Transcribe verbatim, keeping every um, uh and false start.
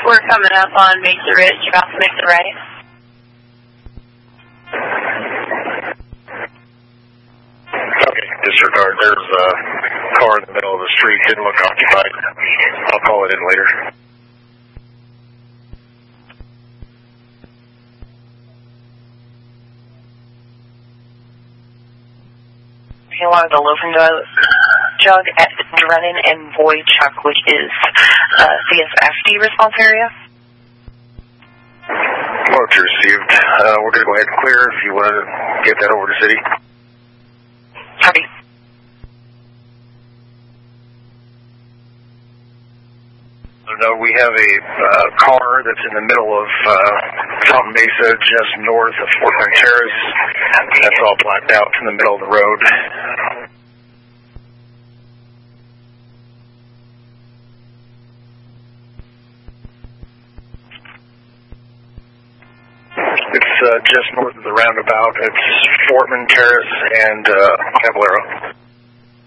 We're coming up on Mesa Ridge, about to make the right. Okay, disregard. There's a car in the middle of the street. Didn't look occupied. I'll call it in later. Along the Loafing Jug at Drennan and Boychuk, which is uh, C S F D response area. Marked received. Uh, we're going to go ahead and clear if you want to get that over to city. Copy. No, we have a uh, car that's in the middle of uh, Fountain Mesa, just north of Fort Bend Terrace. That's all blacked out in the middle of the road. It's uh, just north of the roundabout. It's Fort Bend Terrace and uh, Caballero.